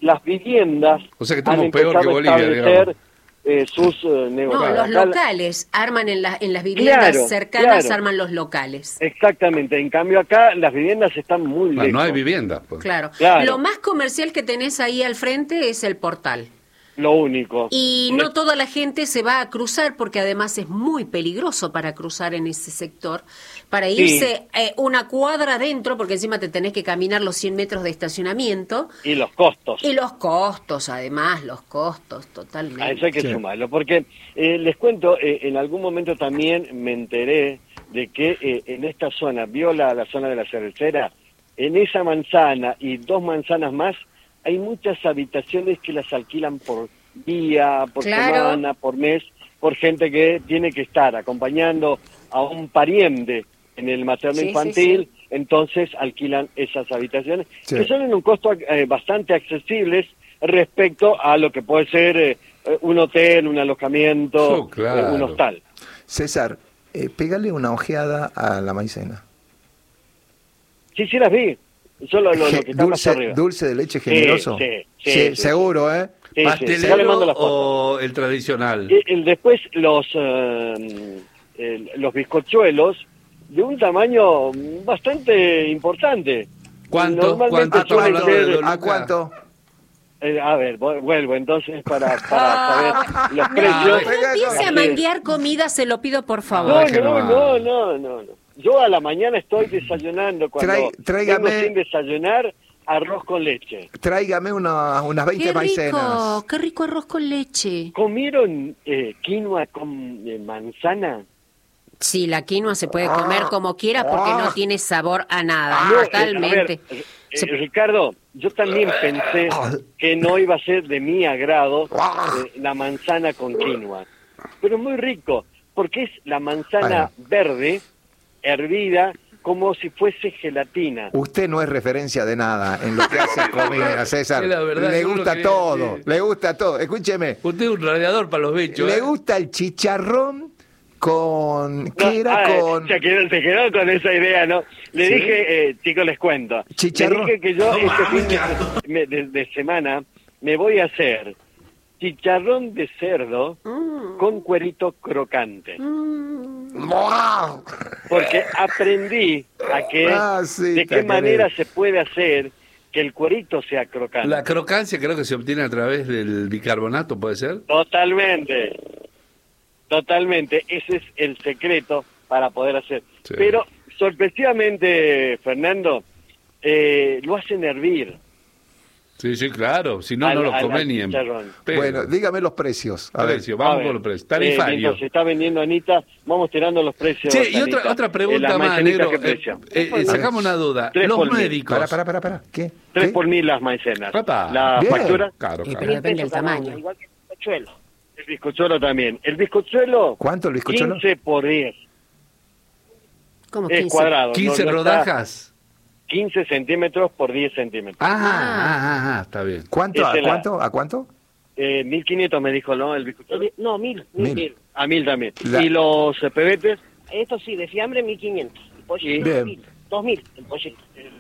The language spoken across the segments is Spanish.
las viviendas O sea que han estamos peor que empezado a Bolivia, establecer sus negocios. No, los locales arman en las viviendas cercanas, arman los locales. Exactamente, en cambio acá las viviendas están muy lejos. No hay viviendas, pues. Claro. Claro. Lo más comercial que tenés ahí al frente es el portal. Lo único. Y no toda la gente se va a cruzar, porque además es muy peligroso para cruzar en ese sector, para irse una cuadra adentro, porque encima te tenés que caminar los 100 metros de estacionamiento. Y los costos. Y los costos, además, los costos, totalmente. A eso hay que sumarlo, porque les cuento, en algún momento también me enteré de que en esta zona, vio la zona de la cervecera, en esa manzana y 2 manzanas más, hay muchas habitaciones que las alquilan por día, por semana, por mes, por gente que tiene que estar acompañando a un pariente en el materno infantil, entonces alquilan esas habitaciones, que son en un costo bastante accesibles respecto a lo que puede ser un hotel, un alojamiento, un hostal. César, pégale una ojeada a la maicena. Sí, las vi. Solo lo que está más arriba. Dulce de leche generoso. Sí, seguro, ¿eh? ¿Pastelero o el tradicional? Después los bizcochuelos de un tamaño bastante importante. ¿Cuánto? ¿A cuánto? A ver, vuelvo entonces para saber los precios. No empiece a manguear comida, se lo pido por favor. No. Yo a la mañana estoy desayunando, cuando vengo sin desayunar, arroz con leche. Tráigame unas 20 maicenas. Qué rico arroz con leche. ¿Comieron quinoa con manzana? Sí, la quinoa se puede comer como quiera porque no tiene sabor a nada, totalmente. Ricardo, yo también pensé que no iba a ser de mi agrado la manzana con quinoa, pero muy rico, porque es la manzana verde, hervida, como si fuese gelatina. Usted no es referencia de nada en lo que hace comida, César. La verdad, le gusta todo, le gusta todo. Escúcheme. Usted es un radiador para los bichos. Le gusta el chicharrón con... ¿Qué era? Con... Se quedó con esa idea, ¿no? Le dije, chicos, les cuento. Chicharrón. Le dije que yo este fin de semana me voy a hacer chicharrón de cerdo con cuerito crocante. Porque aprendí de qué manera se puede hacer que el cuerito sea crocante. La crocancia creo que se obtiene a través del bicarbonato, ¿puede ser? Totalmente. Ese es el secreto para poder hacer. Sí. Pero sorpresivamente, Fernando, lo hacen hervir. Sí, claro. Si no, no lo comen ni en... Bueno, dígame los precios. Vamos con los precios. Tarifario. Mientras se está vendiendo Anita, vamos tirando los precios. Sí, y otra pregunta más, negro. Sacamos una duda. Los médicos... Para. ¿Qué? 3 por 1000 las maicenas. La factura... Claro. Depende del tamaño. Igual que el bizcochuelo. El bizcochuelo también. El bizcochuelo... ¿Cuánto el bizcochuelo? 15 por 10. ¿Cómo 15? Es cuadrado. 15 rodajas. 15 centímetros por 10 centímetros. Está bien. ¿A cuánto? 1500 me dijo, ¿no? El bizcochuelo. No, 1000. A 1000 también. ¿Y los pebetes? Esto sí, de fiambre 1500. El pollito 2000. El pollito.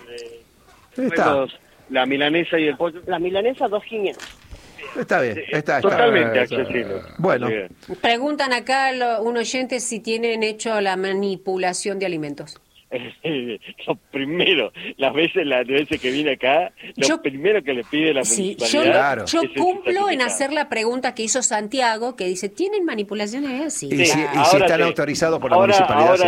La milanesa y el pollo. La milanesa 2500. Está bien, está totalmente accesible. Bueno. Preguntan acá un oyente si tienen hecho la manipulación de alimentos. Lo primero, las veces que vine acá, lo primero que le pide la municipalidad. Yo cumplo en hacer la pregunta que hizo Santiago, que dice, ¿tienen manipulaciones así? Y si están autorizados por la municipalidad. Ahora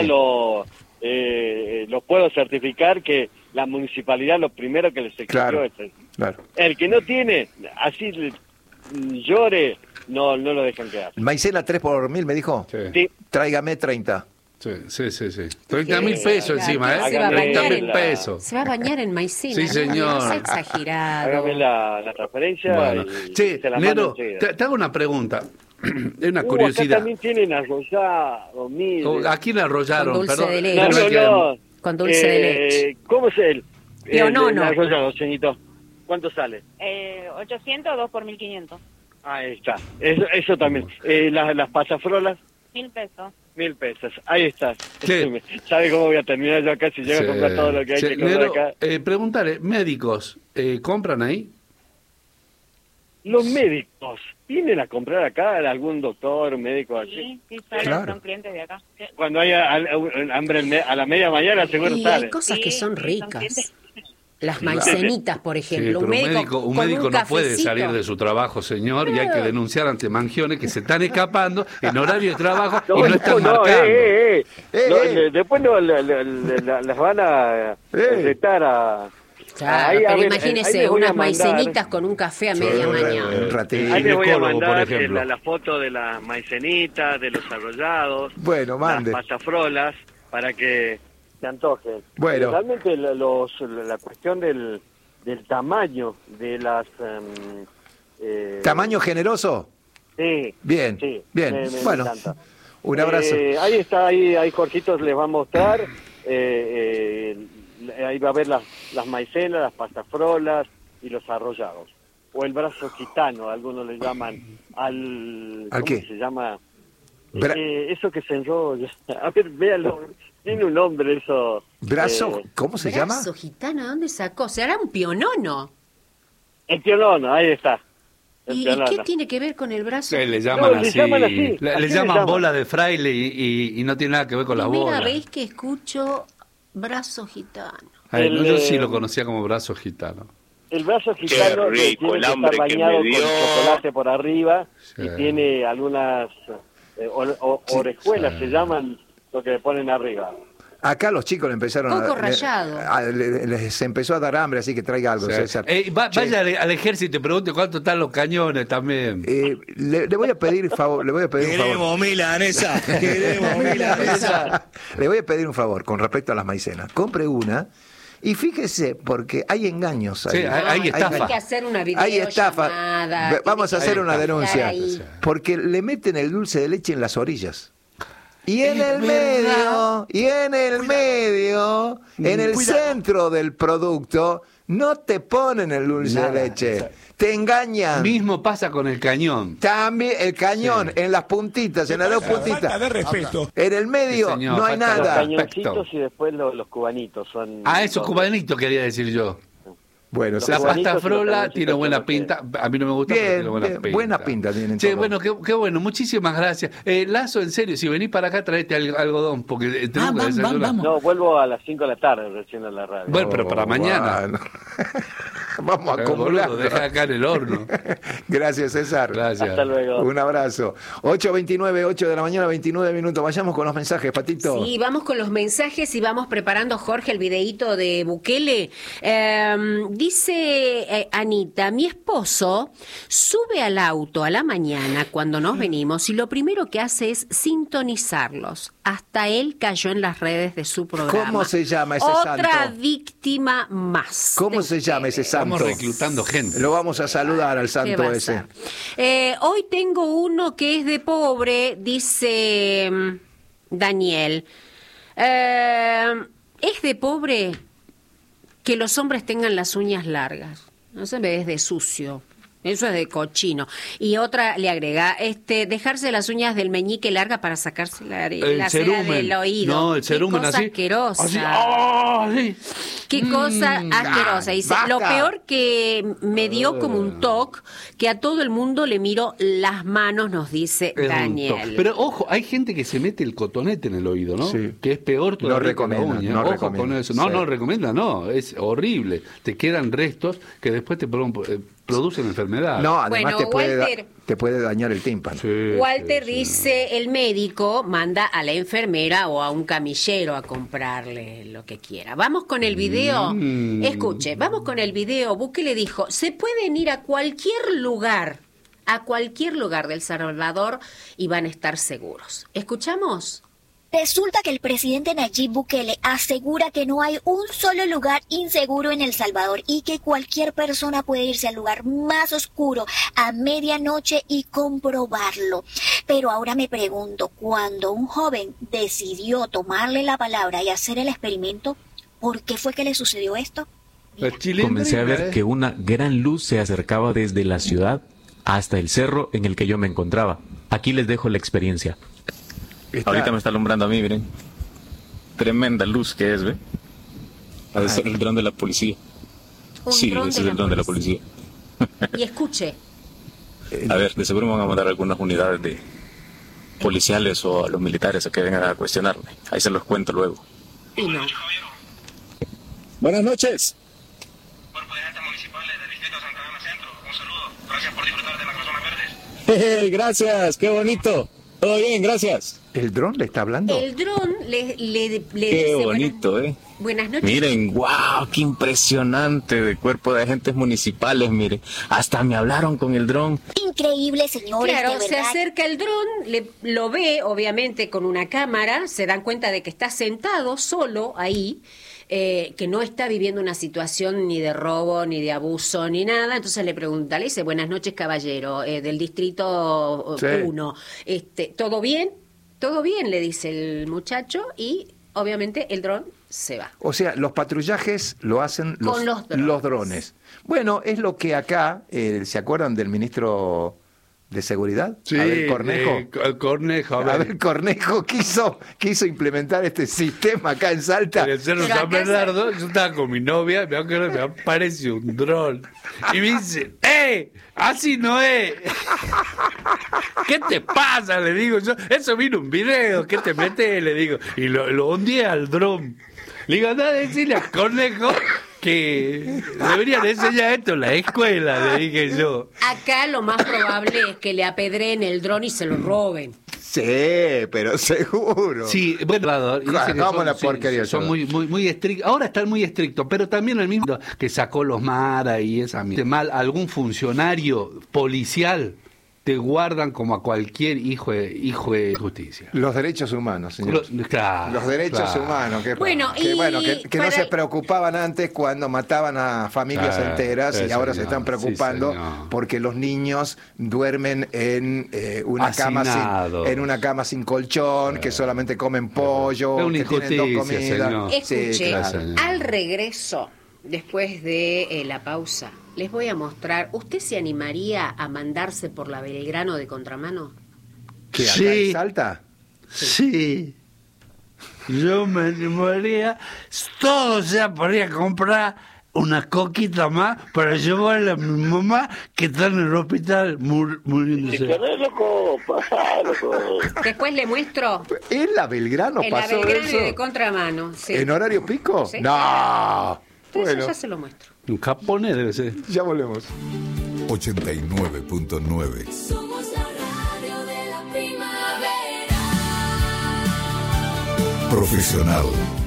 lo puedo certificar que la municipalidad lo primero que les exigió es eso. Claro. El que no tiene, así llore, no lo dejan quedar. Maicena 3 por 1000, me dijo. Sí. Tráigame 30. Sí. 30.000 pesos encima, ¿eh? 30.000 pesos. Se va a bañar en maicena. Sí, señor. No sea exagerado. Hágame la transferencia. Bueno. Se la Nero, te hago una pregunta. Es una curiosidad. Acá también tienen arrollado. ¿A quién arrollaron? Con dulce de leche. No. Con dulce de leche. ¿Cómo es el Pionono. arrollado, señorito? ¿Cuánto sale? 800, 2 por 1500. Ahí está. Eso también. Las pasafrolas. 1000 pesos. 1000 pesos. Ahí está. Sí. ¿Sabe cómo voy a terminar yo acá si llego a comprar todo lo que hay que comprar acá? Preguntale, médicos, ¿compran ahí? los médicos vienen a comprar acá algún doctor, un médico así. Sí, claro. Son clientes de acá. Cuando hay hambre a la media mañana, seguro sale. Hay cosas que son ricas. Las maicenitas, por ejemplo. Sí, pero un médico no puede salir de su trabajo, señor, y hay que denunciar ante Mangiones que se están escapando en horario de trabajo y no están marcando. Después las van a retar a... Claro, pero imagínese unas maicenitas con un café a media mañana. Ahí les voy a mandar la foto de las maicenitas, de los arrollados, las pastafrolas, para que se antojen. Bueno. Realmente la cuestión del tamaño de las... ¿Tamaño generoso? Sí. Bien, sí, bien. Me encanta. Un abrazo. Ahí está, ahí Jorgito les va a mostrar... ahí va a ver las maicenas, las pastafrolas y los arrollados. O el brazo gitano, algunos le llaman ¿Cómo qué? se llama? Eso que se enrolla. A ver, véanlo. Tiene un nombre eso. ¿Brazo? ¿Cómo se llama? Brazo gitano, ¿dónde sacó? ¿Será un pionono? El pionono, ahí está. ¿Y qué tiene que ver con el brazo? Le llaman así. Le llaman bola de fraile y no tiene nada que ver con las bolas. Primera vez que escucho brazo gitano. Yo sí lo conocía como brazo gitano. El brazo gitano tiene que estar bañado con chocolate por arriba y tiene algunas orejuelas, se llaman, lo que le ponen arriba. Acá los chicos le empezaron Coco rallado. Les empezó a dar hambre, así que traiga algo, César. Vaya al ejército y pregunte cuánto están los cañones también. Le voy a pedir un favor. Queremos milanesa. Queremos milanesa. Le voy a pedir un favor con respecto a las maicenas. Compre una. Y fíjese, porque hay engaños ahí. Sí, hay estafa. Hay que hacer una hay estafa. Vamos a hacer una denuncia. Porque le meten el dulce de leche en las orillas. Y en el medio, en el centro del producto, no te ponen el dulce de leche. Te engañan. Mismo pasa con el cañón. También el cañón, en las puntitas, en las dos puntitas. Falta de respeto. En el medio no hay nada. Los cañoncitos y después los cubanitos son... Esos cubanitos quería decir yo. Bueno, la pasta frola tiene buena pinta. A mí no me gusta, pero tiene buena pinta. Tienen bueno, qué bueno. Muchísimas gracias. Lazo, en serio, si venís para acá, traete algodón, porque tenemos que desayunar. No, vuelvo a las 5 de la tarde recién a la radio. Bueno, pero para mañana. Bueno. Vamos a acumular. Deja acá en el horno. Gracias, César. Gracias. Hasta luego. Un abrazo. 8:29, 8 de la mañana, 29 minutos. Vayamos con los mensajes, Patito. Sí, vamos con los mensajes y vamos preparando, Jorge, el videíto de Bukele. Dice Anita, mi esposo sube al auto a la mañana cuando nos venimos y lo primero que hace es sintonizarlos. Hasta él cayó en las redes de su programa. ¿Cómo se llama ese santo? Otra víctima más. ¿Cómo se llama ese santo? Estamos reclutando gente. Lo vamos a saludar al santo ese. Hoy tengo uno que es de pobre, dice Daniel. Es de pobre que los hombres tengan las uñas largas. No se ve, es de sucio. Eso es de cochino. Y otra le agrega, dejarse las uñas del meñique larga para sacarse la cera del oído. No, el cerumen así. Asquerosa. Así. ¡Oh, sí! Qué cosa asquerosa. Dice, lo peor que me dio como un toque, que a todo el mundo le miro las manos, nos dice Daniel. Pero ojo, hay gente que se mete el cotonete en el oído, ¿no? Sí. Que es peor todavía que la uña. No ojo recomienda. con eso. No, no recomienda, no. Es horrible. Te quedan restos que después te producen enfermedades. No, además bueno, te puede dañar el tímpano. Sí, Walter dice, el médico manda a la enfermera o a un camillero a comprarle lo que quiera. Vamos con el video. Escuche, vamos con el video. Bukele dijo, se pueden ir a cualquier lugar del Salvador y van a estar seguros. ¿Escuchamos? Resulta que el presidente Nayib Bukele asegura que no hay un solo lugar inseguro en El Salvador y que cualquier persona puede irse al lugar más oscuro a medianoche y comprobarlo. Pero ahora me pregunto, cuando un joven decidió tomarle la palabra y hacer el experimento, ¿por qué fue que le sucedió esto? Comencé a ver que una gran luz se acercaba desde la ciudad hasta el cerro en el que yo me encontraba. Aquí les dejo la experiencia. Ahorita me está alumbrando a mí, miren. Tremenda luz que es, ¿ve? Es el dron de la policía. Sí, ese es el dron de la policía. Y escuche. A ver, de seguro me van a mandar algunas unidades de policiales o a los militares a que vengan a cuestionarme. Ahí se los cuento luego. Y no. Buenas noches. Cuerpo de Agentes Municipales del Distrito de Santa Ana Centro. Un saludo. Gracias por disfrutar de las personas verdes. Gracias, qué bonito. Todo bien, gracias. ¿El dron le está hablando? El dron le qué dice... bonito, Buenas noches. Miren, wow, qué impresionante de Cuerpo de Agentes Municipales, miren. Hasta me hablaron con el dron. Increíble, señores, Claro, de se verdad. acerca el dron, lo ve, obviamente, con una cámara, se dan cuenta de que está sentado solo ahí, que no está viviendo una situación ni de robo, ni de abuso, ni nada. Entonces le pregunta, le dice, buenas noches, caballero, del distrito 1. ¿Todo bien? Todo bien, le dice el muchacho, y obviamente el dron se va. O sea, los patrullajes lo hacen los drones. Bueno, es lo que acá, ¿se acuerdan del ministro de Seguridad? Sí, Abel Cornejo. Abel Cornejo quiso implementar este sistema acá en Salta. En el Cerro San Bernardo, yo estaba con mi novia, me aparece un dron. Y me dice, así no es. ¿Qué te pasa? Le digo yo. Eso vino un video, ¿qué te metes? Le digo. Y lo hundí al dron. Le digo, anda a decirle a Cornejo que deberían enseñar esto en la escuela, le dije yo. Acá lo más probable es que le apedreen el dron y se lo roben. Sí, pero seguro. Sí, bueno, son muy estrictos. Ahora están muy estrictos, pero también el mismo que sacó los Mara y esa mal, algún funcionario policial te guardan como a cualquier hijo de justicia. Los derechos humanos, señor. Los derechos humanos, que no se preocupaban antes cuando mataban a familias enteras y ahora se están preocupando porque los niños duermen en una cama sin colchón, que solamente comen pollo, que tienen 2 comidas. Escuche, al regreso, después de la pausa, les voy a mostrar. ¿Usted se animaría a mandarse por la Belgrano de contramano? ¿Que acá en Salta? Sí. Yo me animaría. Todo sea podría comprar una coquita más para llevarle a mi mamá que está en el hospital muriéndose. Después le muestro. ¿En la Belgrano pasó eso? En la Belgrano de contramano, sí. ¿En horario pico? Sí. ¡No! Entonces ya se lo muestro. Un japonés debe ser. Ya volvemos. 89.9. Somos la radio de la primavera. Profesional.